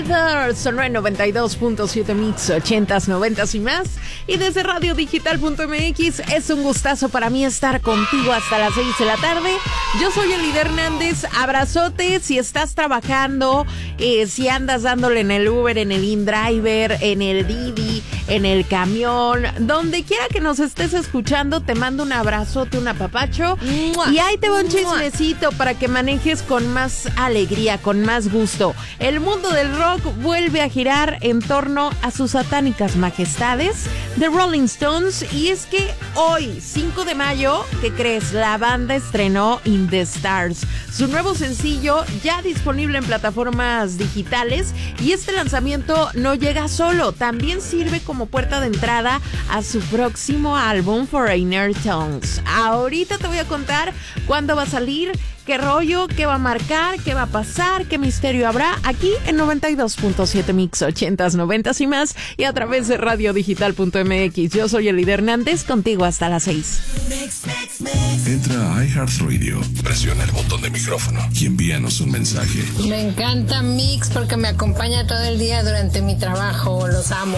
Together, sonó en 92.7 Mix, 80s, 90s y más. Y desde radiodigital.mx es un gustazo para mí estar contigo hasta las 6 de la tarde. Yo soy Elida Hernández, abrazote si estás trabajando, si andas dándole en el Uber, en el InDriver, en el Didi, en el camión, donde quiera que nos estés escuchando, te mando un abrazote, un apapacho. ¡Mua! Y ahí te va un chismecito para que manejes con más alegría, con más gusto. El mundo del rock vuelve a girar en torno a sus satánicas majestades, The Rolling Stones, y es que hoy, 5 de mayo, ¿qué crees? La banda estrenó In the Stars, su nuevo sencillo ya disponible en plataformas digitales, y este lanzamiento no llega solo, también sirve como puerta de entrada a su próximo álbum Foreigner Tongues. Ahorita te voy a contar cuándo va a salir, qué rollo, qué va a marcar, qué va a pasar, qué misterio habrá aquí en 92.7 Mix, 80s, 90s y más, y a través de radiodigital.mx. Yo soy Elida Hernández, contigo hasta las 6. Entra a iHeartRadio, presiona el botón de micrófono y envíanos un mensaje. Me encanta Mix porque me acompaña todo el día durante mi trabajo, los amo.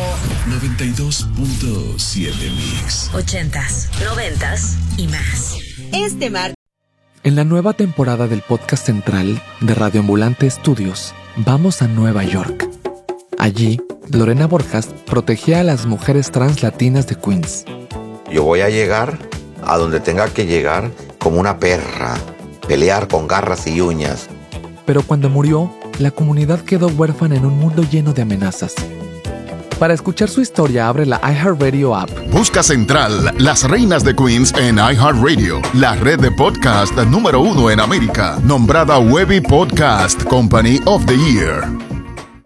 92.7 Mix, 80s, 90s y más. Este martes. En la nueva temporada del podcast central de Radio Ambulante Estudios, vamos a Nueva York. Allí, Lorena Borjas protegía a las mujeres trans latinas de Queens. Yo voy a llegar a donde tenga que llegar como una perra, pelear con garras y uñas. Pero cuando murió, la comunidad quedó huérfana en un mundo lleno de amenazas. Para escuchar su historia, abre la iHeartRadio app. Busca Central, Las Reinas de Queens en iHeartRadio, la red de podcast número 1 en América, nombrada Webby Podcast Company of the Year.